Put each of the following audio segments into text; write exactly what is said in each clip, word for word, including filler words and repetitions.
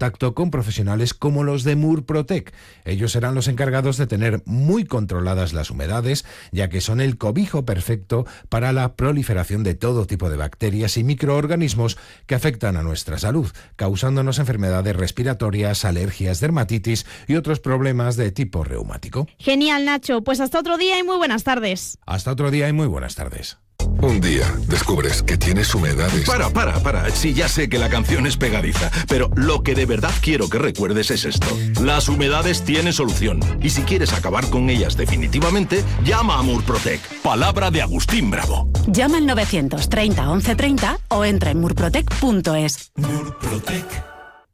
contacto con profesionales como los de Murprotec. Ellos serán los encargados de tener muy controladas las humedades, ya que son el cobijo perfecto para la proliferación de todo tipo de bacterias y microorganismos que afectan a nuestra salud, causándonos enfermedades respiratorias, alergias, dermatitis y otros problemas de tipo reumático. Genial, Nacho. Pues hasta otro día y muy buenas tardes. Hasta otro día y muy buenas tardes. Un día descubres que tienes humedades. Para, para, para. Sí, ya sé que la canción es pegadiza, pero lo que de verdad quiero que recuerdes es esto. Las humedades tienen solución. Y si quieres acabar con ellas definitivamente, llama a Murprotec. Palabra de Agustín Bravo. Llama al novecientos treinta once treinta o entra en murprotec punto es. Murprotec.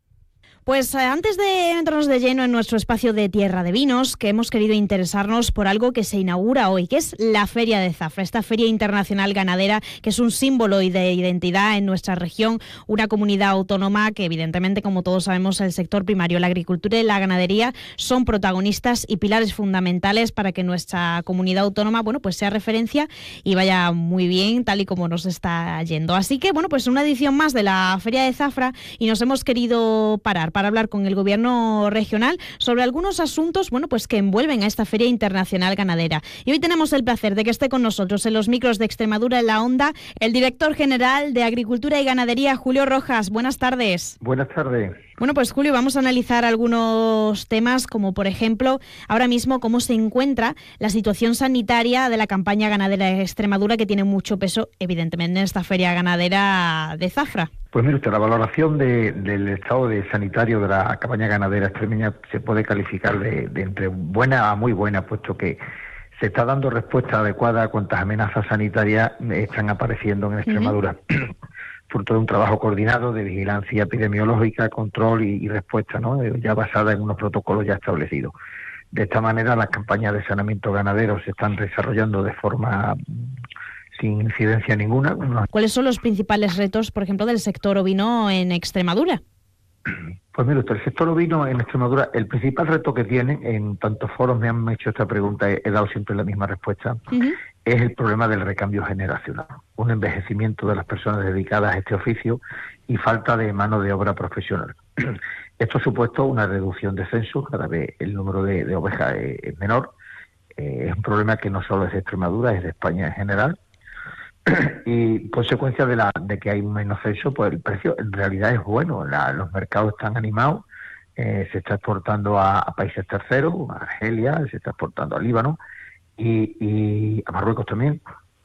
Pues eh, antes de entrarnos de lleno en nuestro espacio de Tierra de Vinos, que hemos querido interesarnos por algo que se inaugura hoy, que es la Feria de Zafra, esta Feria Internacional Ganadera, que es un símbolo de identidad en nuestra región, una comunidad autónoma que evidentemente, como todos sabemos, el sector primario, la agricultura y la ganadería son protagonistas y pilares fundamentales para que nuestra comunidad autónoma, bueno, pues sea referencia y vaya muy bien, tal y como nos está yendo. Así que, bueno, pues una edición más de la Feria de Zafra y nos hemos querido parar para hablar con el Gobierno regional sobre algunos asuntos, bueno, pues que envuelven a esta Feria Internacional Ganadera. Y hoy tenemos el placer de que esté con nosotros en los micros de Extremadura en la Onda el director general de Agricultura y Ganadería, Julio Rojas. Buenas tardes. Buenas tardes. Bueno, pues Julio, vamos a analizar algunos temas como, por ejemplo, ahora mismo cómo se encuentra la situación sanitaria de la campaña ganadera de Extremadura, que tiene mucho peso, evidentemente, en esta Feria Ganadera de Zafra. Pues mire usted, la valoración de, del estado de sanitario de la campaña ganadera extremeña se puede calificar de, de entre buena a muy buena, puesto que se está dando respuesta adecuada a cuantas amenazas sanitarias están apareciendo en Extremadura. Uh-huh. Fruto de un trabajo coordinado de vigilancia epidemiológica, control y, y respuesta, ¿no? Ya basada en unos protocolos ya establecidos. De esta manera, las campañas de saneamiento ganadero se están desarrollando de forma sin incidencia ninguna. ¿Cuáles son los principales retos, por ejemplo, del sector ovino en Extremadura? Pues mire usted, el sector ovino en Extremadura, el principal reto que tiene, en tantos foros me han hecho esta pregunta, he, he dado siempre la misma respuesta, uh-huh. es el problema del recambio generacional, un envejecimiento de las personas dedicadas a este oficio y falta de mano de obra profesional. Esto ha supuesto una reducción de censos, cada vez el número de, de ovejas es, es menor, eh, es un problema que no solo es de Extremadura, es de España en general, y consecuencia de la de que hay menos censo, pues el precio en realidad es bueno, la, los mercados están animados, eh, se está exportando a, a países terceros, a Argelia, se está exportando a Líbano y, y a Marruecos también,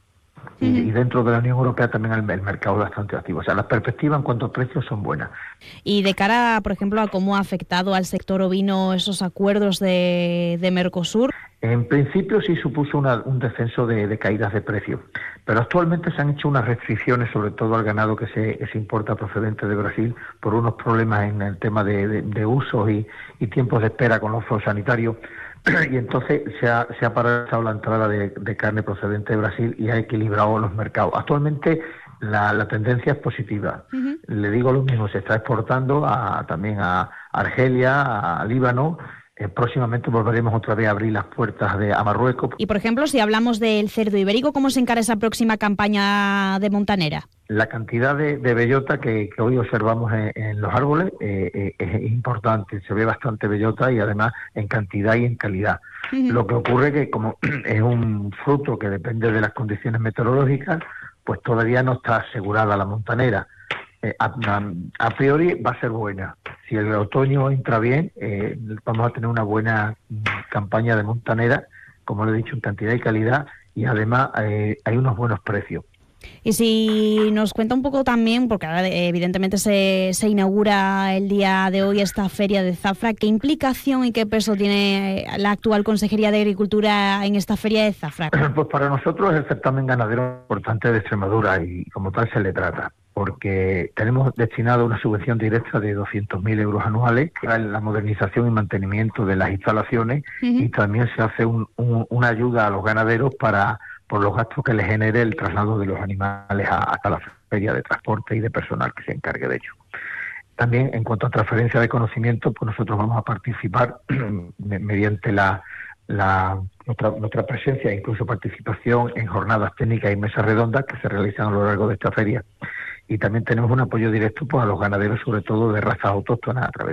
y, uh-huh. y dentro de la Unión Europea también el, el mercado es bastante activo. O sea, las perspectivas en cuanto a precios son buenas. Y de cara, por ejemplo, a cómo ha afectado al sector ovino esos acuerdos de, de Mercosur. En principio sí supuso una, un descenso de, de caídas de precios, pero actualmente se han hecho unas restricciones, sobre todo al ganado que se, que se importa procedente de Brasil, por unos problemas en el tema de, de, de usos y, y tiempos de espera con los sanitarios, y entonces se ha, se ha paralizado la entrada de, de carne procedente de Brasil y ha equilibrado los mercados. Actualmente la, la tendencia es positiva. Uh-huh. Le digo lo mismo, se está exportando a, también a Argelia, a Líbano. Eh, próximamente volveremos otra vez a abrir las puertas de, a Marruecos. Y, por ejemplo, si hablamos del cerdo ibérico, ¿cómo se encara esa próxima campaña de montanera? La cantidad de, de bellota que, que hoy observamos en, en los árboles eh, eh, es importante. Se ve bastante bellota y además en cantidad y en calidad. Uh-huh. Lo que ocurre que como es un fruto que depende de las condiciones meteorológicas, pues todavía no está asegurada la montanera. Eh, a, a, a priori va a ser buena. Si el otoño entra bien, eh, vamos a tener una buena campaña de montanera, como le he dicho, en cantidad y calidad, y además eh, hay unos buenos precios. Y si nos cuenta un poco también, porque ahora evidentemente se, se inaugura el día de hoy esta Feria de Zafra, ¿qué implicación y qué peso tiene la actual Consejería de Agricultura en esta Feria de Zafra? Pues para nosotros es el certamen ganadero importante de Extremadura y como tal se le trata, porque tenemos destinado una subvención directa de doscientos mil euros anuales para la modernización y mantenimiento de las instalaciones, uh-huh. y también se hace un, un, una ayuda a los ganaderos para por los gastos que les genere el traslado de los animales a, hasta la feria de transporte y de personal que se encargue de ello. También, en cuanto a transferencia de conocimiento, pues nosotros vamos a participar mediante la, la nuestra, nuestra presencia e incluso participación en jornadas técnicas y mesas redondas que se realizan a lo largo de esta feria. Y también tenemos un apoyo directo pues, a los ganaderos, sobre todo de razas autóctonas, a través